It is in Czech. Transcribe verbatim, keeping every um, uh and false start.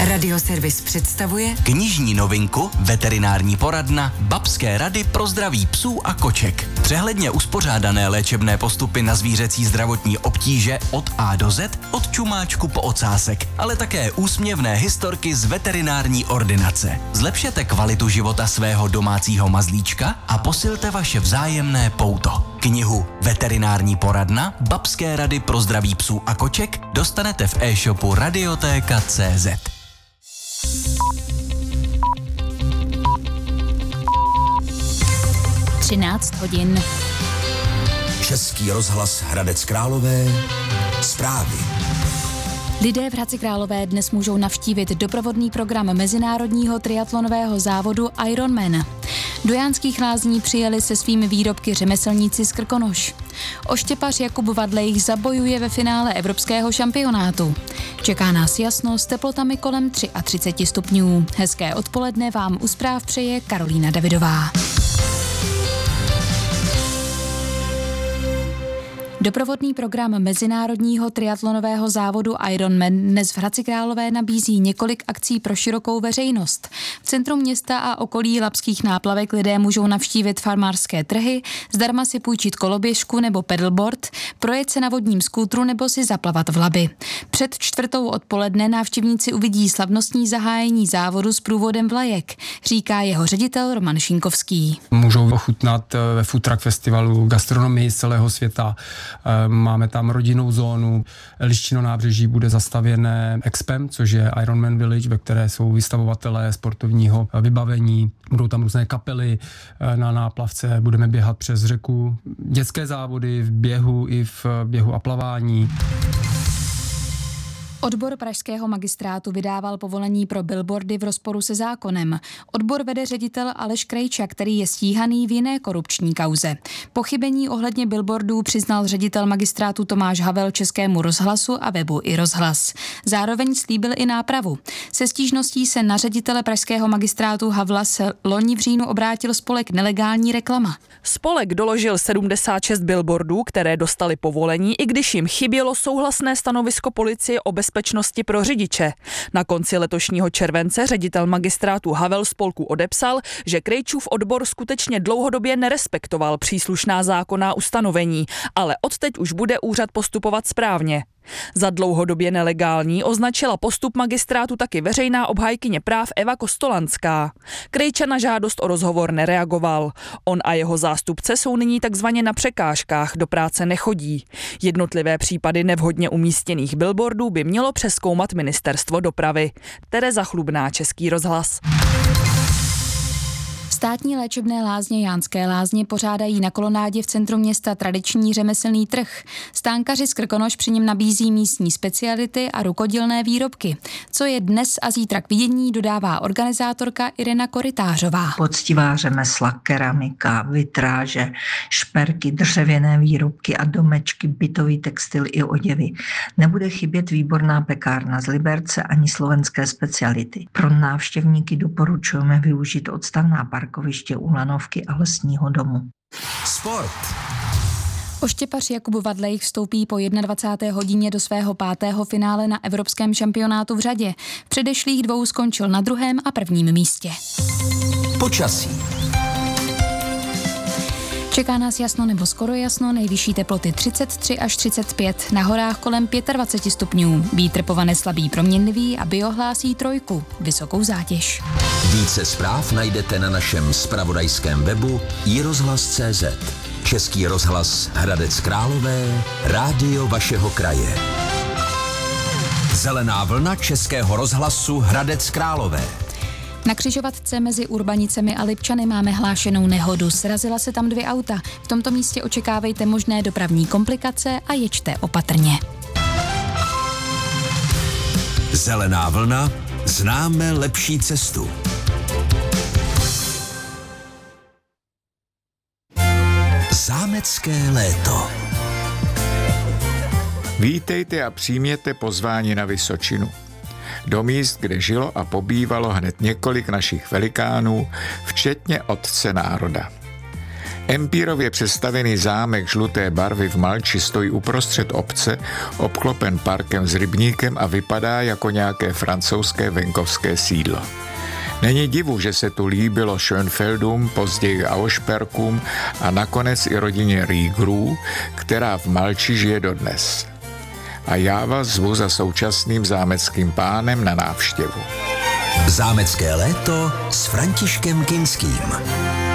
Radioservis představuje knižní novinku Veterinární poradna Babské rady pro zdraví psů a koček. Přehledně uspořádané léčebné postupy na zvířecí zdravotní obtíže od A do Z, od čumáčku po ocásek, ale také úsměvné historky z veterinární ordinace. Zlepšete kvalitu života svého domácího mazlíčka a posilte vaše vzájemné pouto. Knihu Veterinární poradna Babské rady pro zdraví psů a koček dostanete v e-shopu radioteka tečka cé zet. třináct hodin. Český rozhlas Hradec Králové. Zprávy. Lidé v Hradci Králové dnes můžou navštívit doprovodný program mezinárodního triatlonového závodu Ironman. Do Jánských Lázní přijeli se svými výrobky řemeslníci z Krkonoš. Oštěpař Jakub Vadlejch zabojuje ve finále evropského šampionátu. Čeká nás jasno s teplotami kolem třicet tři stupňů. Hezké odpoledne vám u zpráv přeje Karolína Davidová. Doprovodný program mezinárodního triatlonového závodu Ironman dnes v Hradci Králové nabízí několik akcí pro širokou veřejnost. V centru města a okolí Labských náplavek lidé můžou navštívit farmářské trhy, zdarma si půjčit koloběžku nebo pedalboard, projet se na vodním skútru nebo si zaplavat v Labi. Před čtvrtou odpoledne návštěvníci uvidí slavnostní zahájení závodu s průvodem vlajek, říká jeho ředitel Roman Šinkovský. Můžou ochutnat ve Food Truck festivalu gastronomii z celého světa. Máme tam rodinnou zónu, Liščino nábřeží bude zastavěné Expem, což je Ironman Village, ve které jsou vystavovatelé sportovního vybavení. Budou tam různé kapely na náplavce, budeme běhat přes řeku. Dětské závody v běhu i v běhu a plavání. Odbor pražského magistrátu vydával povolení pro billboardy v rozporu se zákonem. Odbor vede ředitel Aleš Krejča, který je stíhaný v jiné korupční kauze. Pochybení ohledně billboardů přiznal ředitel magistrátu Tomáš Havel Českému rozhlasu a webu i Rozhlas. Zároveň slíbil i nápravu. Se stížností se na ředitele pražského magistrátu Havla se loni v říjnu obrátil spolek Nelegální reklama. Spolek doložil sedmdesát šest billboardů, které dostali povolení, i když jim chybělo souhlasné stanovisko policie o bezpečnosti pro řidiče. Na konci letošního července ředitel magistrátu Havel spolku odepsal, že Krejčův odbor skutečně dlouhodobě nerespektoval příslušná zákonná ustanovení, ale odteď už bude úřad postupovat správně. Za dlouhodobě nelegální označila postup magistrátu taky veřejná obhájkyně práv Eva Kostolanská. Krejča na žádost o rozhovor nereagoval. On a jeho zástupce jsou nyní takzvaně na překážkách, do práce nechodí. Jednotlivé případy nevhodně umístěných billboardů by mělo přezkoumat ministerstvo dopravy. Tereza Chlubná, Český rozhlas. Státní léčebné lázně Jánské Lázně pořádají na kolonádě v centru města tradiční řemeslný trh. Stánkaři z Krkonoš při něm nabízí místní speciality a rukodělné výrobky. Co je dnes a zítra k vidění, dodává organizátorka Irena Korytářová. Poctivá řemesla, keramika, vitráže, šperky, dřevěné výrobky a domečky, bytový textil i oděvy. Nebude chybět výborná pekárna z Liberce ani slovenské speciality. Pro návštěvníky doporučujeme využít odstavná parkoviště u Lanovky a Lesního domu. Sport. Oštěpař Jakub Vadlejch vstoupí po dvacáté jedné hodině do svého pátého finále na evropském šampionátu v řadě. V předešlých dvou skončil na druhém a prvním místě. Počasí. Čeká nás jasno nebo skoro jasno, nejvyšší teploty třicet tři až třicet pět, na horách kolem dvacet pět stupňů. Vítr povane slabý proměnlivý a biohlásí trojku, vysokou zátěž. Více zpráv najdete na našem zpravodajském webu i rozhlas tečka cé zet. Český rozhlas Hradec Králové, rádio vašeho kraje. Zelená vlna Českého rozhlasu Hradec Králové. Na křižovatce mezi Urbanicemi a Lipčany máme hlášenou nehodu. Srazila se tam dvě auta. V tomto místě očekávejte možné dopravní komplikace a jeďte opatrně. Zelená vlna, známe lepší cestu. Zámecké léto. Vítejte a přijměte pozvání na Vysočinu. Do míst, kde žilo a pobývalo hned několik našich velikánů, včetně otce národa. Empírově přestavěný zámek žluté barvy v Malči stojí uprostřed obce, obklopen parkem s rybníkem a vypadá jako nějaké francouzské venkovské sídlo. Není divu, že se tu líbilo Schönfeldům, později Auersperkům a nakonec i rodině Riegerů, která v Malči žije dodnes. A já vás zvu za současným zámeckým pánem na návštěvu. Zámecké léto s Františkem Kinským.